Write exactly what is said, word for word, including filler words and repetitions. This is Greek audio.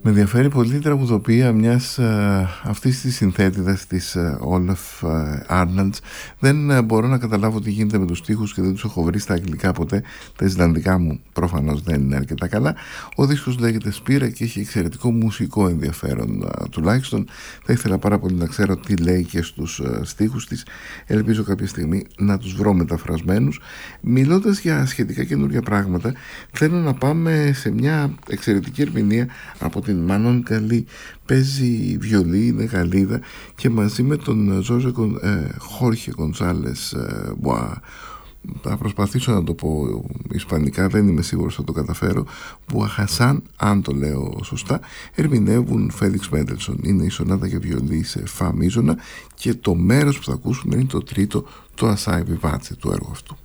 Με ενδιαφέρει πολύ η τραγουδοποιία μιας ε, αυτής της συνθέτηδας της ε, Όλαφ Άρναλτς. Δεν ε, μπορώ να καταλάβω τι γίνεται με τους στίχους και δεν τους έχω βρει στα αγγλικά ποτέ. Τα ισλανδικά μου προφανώς δεν είναι αρκετά καλά. Ο δίσκος λέγεται Σπύρα και έχει εξαιρετικό μουσικό ενδιαφέρον ε, τουλάχιστον. Θα ήθελα πάρα πολύ να ξέρω τι λέει και στους ε, στίχους της. Ελπίζω κάποια στιγμή να τους βρω μεταφρασμένους. Μιλώντας για σχετικά καινούργια πράγματα, θέλω να πάμε σε μια εξαιρετική ερμηνεία από την Μανών Καλή. Παίζει βιολί, είναι Γαλλίδα και μαζί με τον Ζόζε ε, Χόρχε Γκονσάλες ε, Μπουά, θα προσπαθήσω να το πω ισπανικά, δεν είμαι σίγουρος θα το καταφέρω, Μπουαχασάν, αν το λέω σωστά, ερμηνεύουν Φέλιξ Μέντελσον. Είναι η σονάτα για βιολί σε φα μίζωνα και το μέρος που θα ακούσουμε είναι το τρίτο, το Ασάι Βιβάτσε του έργου αυτού.